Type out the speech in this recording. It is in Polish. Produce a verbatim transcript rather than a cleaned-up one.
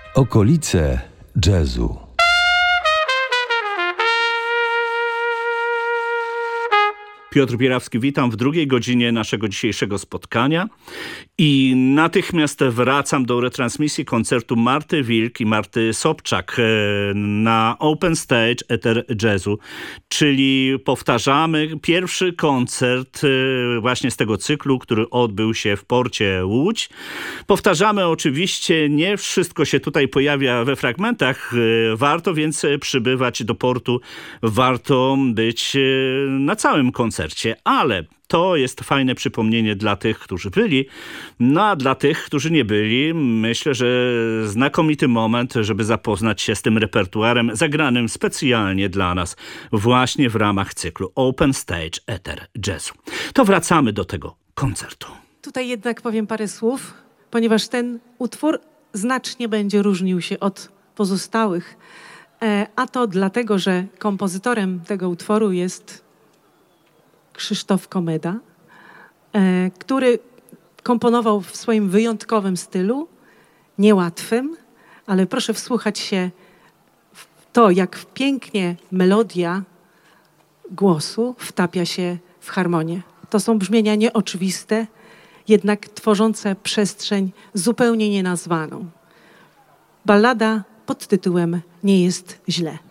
Okolice jazzu. Piotr Bierawski, witam w drugiej godzinie naszego dzisiejszego spotkania i natychmiast wracam do retransmisji koncertu Marty Wilk i Marty Sobczak na Open Stage Eter Jazzu, czyli powtarzamy pierwszy koncert właśnie z tego cyklu, który odbył się w porcie Łódź. Powtarzamy oczywiście, nie wszystko się tutaj pojawia we fragmentach, warto więc przybywać do portu, warto być na całym koncercie. Ale to jest fajne przypomnienie dla tych, którzy byli, no a dla tych, którzy nie byli, myślę, że znakomity moment, żeby zapoznać się z tym repertuarem zagranym specjalnie dla nas właśnie w ramach cyklu Open Stage Eter Jazzu. To wracamy do tego koncertu. Tutaj jednak powiem parę słów, ponieważ ten utwór znacznie będzie różnił się od pozostałych, a to dlatego, że kompozytorem tego utworu jest Krzysztof Komeda, e, który komponował w swoim wyjątkowym stylu, niełatwym, ale proszę wsłuchać się w to, jak pięknie melodia głosu wtapia się w harmonię. To są brzmienia nieoczywiste, jednak tworzące przestrzeń zupełnie nienazwaną. Ballada pod tytułem Nie jest źle.